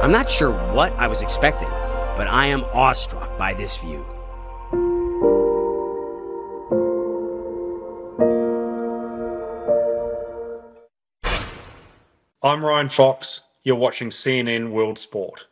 I'm not sure what I was expecting, but I am awestruck by this view. I'm Ryan Fox. You're watching CNN World Sport.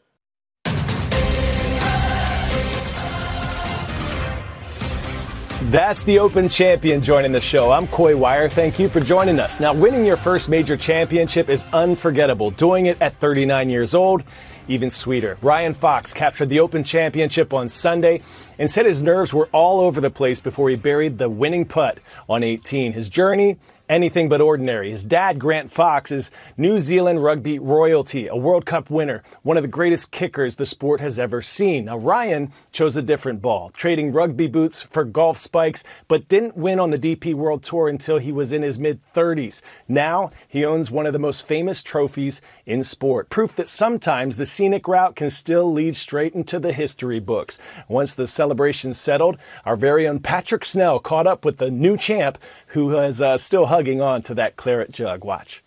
That's the Open champion joining the show. I'm Coy Wire. Thank you for joining us. Now, winning your first major championship is unforgettable. Doing it at 39 years old, even sweeter. Ryan Fox captured the Open Championship on Sunday and said his nerves were all over the place before he buried the winning putt on 18. His journey, anything but ordinary. His dad, Grant Fox, is New Zealand rugby royalty, a World Cup winner, one of the greatest kickers the sport has ever seen. Now, Ryan chose a different ball, trading rugby boots for golf spikes, but didn't win on the DP World Tour until he was in his mid-30s. Now, he owns one of the most famous trophies in sport, proof that sometimes the scenic route can still lead straight into the history books. Once the celebration settled, our very own Patrick Snell caught up with the new champ, who is still hugging on to that claret jug. Watch.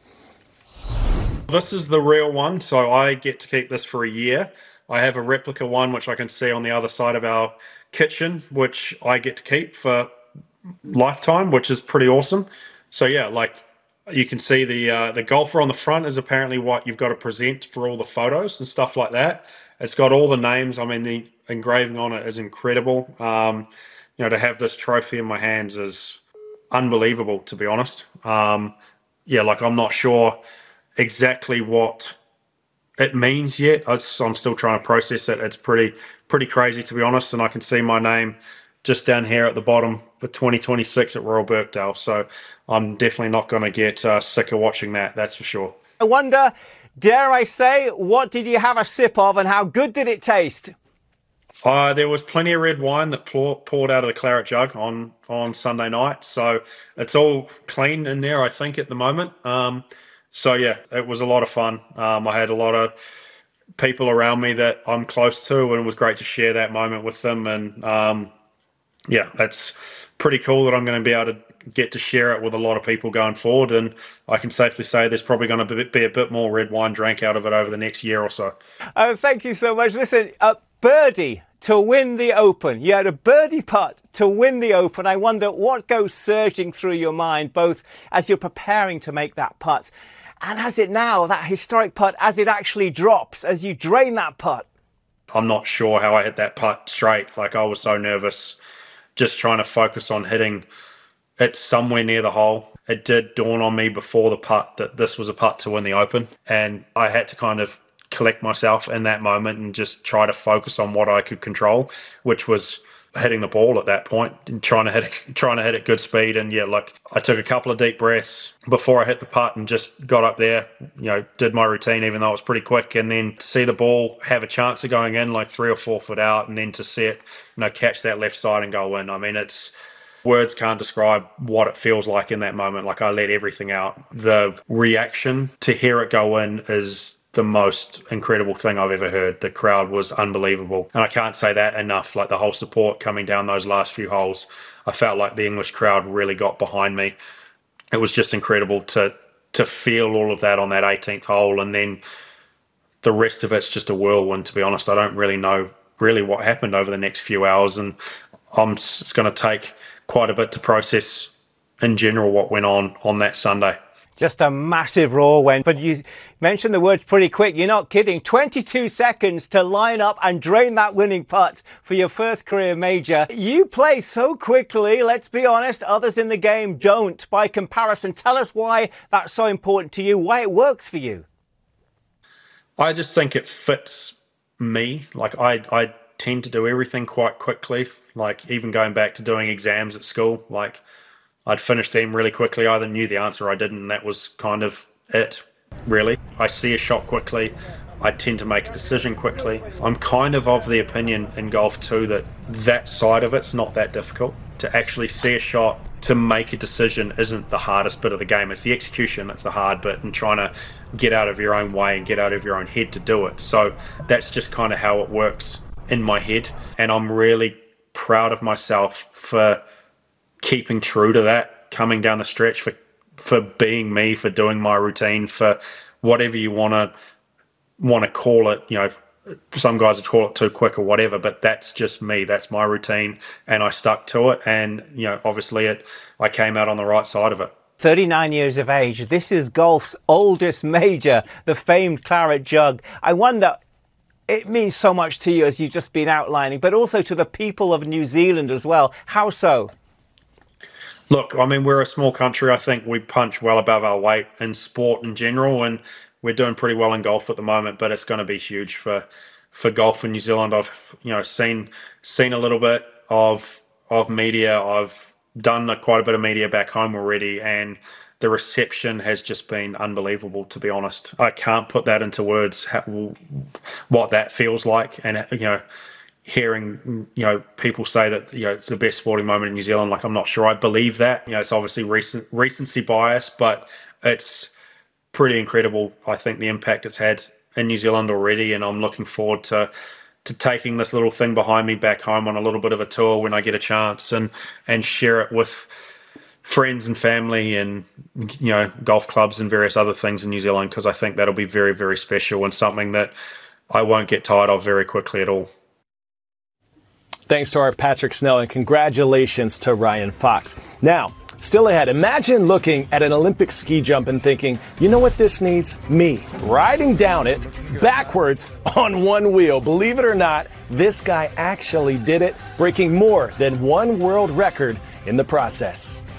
This is the real one, so I get to keep this for a year. I have a replica one, which I can see on the other side of our kitchen, which I get to keep for lifetime, which is pretty awesome. So yeah, like you can see the golfer on the front is apparently what you've got to present for all the photos and stuff like that. It's got all the names. I mean, the engraving on it is incredible. You know, to have this trophy in my hands is unbelievable, to be honest. Yeah, like I'm not sure exactly what it means yet. I'm still trying to process it. It's pretty crazy, to be honest. And I can see my name just down here at the bottom for 2026 at Royal Birkdale. So I'm definitely not going to get sick of watching that. That's for sure. I wonder, dare I say, what did you have a sip of and how good did it taste? There was plenty of red wine that poured out of the claret jug on Sunday night. So it's all clean in there, I think, at the moment. So yeah, it was a lot of fun. I had a lot of people around me that I'm close to, and it was great to share that moment with them. And yeah, that's pretty cool that I'm going to be able to get to share it with a lot of people going forward. And I can safely say there's probably going to be a bit more red wine drank out of it over the next year or so. Thank you so much. Listen, birdie to win the Open. You had a birdie putt to win the Open. I wonder what goes surging through your mind, both as you're preparing to make that putt and as it now, that historic putt, as it actually drops, as you drain that putt. I'm not sure how I hit that putt straight. Like, I was so nervous, just trying to focus on hitting it somewhere near the hole. It did dawn on me before the putt that this was a putt to win the Open, and I had to kind of collect myself in that moment and just try to focus on what I could control, which was hitting the ball at that point and trying to hit at good speed. And yeah, like I took a couple of deep breaths before I hit the putt and just got up there, you know, did my routine, even though it was pretty quick. And then to see the ball have a chance of going in like 3 or 4 foot out, and then to see it, you know, catch that left side and go in. I mean, words can't describe what it feels like in that moment. Like, I let everything out. The reaction to hear it go in is the most incredible thing I've ever heard. The crowd was unbelievable, and I can't say that enough. Like, the whole support coming down those last few holes, I felt like the English crowd really got behind me. It was just incredible to feel all of that on that 18th hole, and then the rest of it's just a whirlwind, to be honest. I don't really know what happened over the next few hours, and it's going to take quite a bit to process in general what went on that Sunday. Just a massive whirlwind. But you mentioned the words pretty quick. You're not kidding. 22 seconds to line up and drain that winning putt for your first career major. You play so quickly, let's be honest. Others in the game don't. By comparison, tell us why that's so important to you, why it works for you. I just think it fits me. Like, I tend to do everything quite quickly. Like, even going back to doing exams at school, like, I'd finish them really quickly. I either knew the answer or I didn't, and that was kind of it, really. I see a shot quickly. I tend to make a decision quickly. I'm kind of the opinion in golf too that side of it's not that difficult. To actually see a shot, to make a decision isn't the hardest bit of the game. It's the execution that's the hard bit, and trying to get out of your own way and get out of your own head to do it. So that's just kind of how it works in my head, and I'm really proud of myself for keeping true to that, coming down the stretch, for being me, for doing my routine, for whatever you want to want to call it, some guys would call it too quick or whatever, but that's just me. That's my routine, and I stuck to it. And obviously, I came out on the right side of it. 39 years of age. This is golf's oldest major, the famed Claret Jug. I wonder, it means so much to you, as you've just been outlining, but also to the people of New Zealand as well. How so? Look, I mean, we're a small country. I think we punch well above our weight in sport in general, and we're doing pretty well in golf at the moment, but it's going to be huge for golf in New Zealand. I've seen a little bit of media. I've done quite a bit of media back home already, and the reception has just been unbelievable, to be honest. I can't put that into words, what that feels like. And hearing people say that it's the best sporting moment in New Zealand, like, I'm not sure I believe that. It's obviously recency bias, but it's pretty incredible, I think, the impact it's had in New Zealand already. And I'm looking forward to taking this little thing behind me back home on a little bit of a tour when I get a chance, and share it with friends and family and golf clubs and various other things in New Zealand, because I think that'll be very, very special and something that I won't get tired of very quickly at all. Thanks to our Patrick Snell, and congratulations to Ryan Fox. Now, still ahead, imagine looking at an Olympic ski jump and thinking, you know what this needs? Me. Riding down it backwards on one wheel. Believe it or not, this guy actually did it, breaking more than one world record in the process.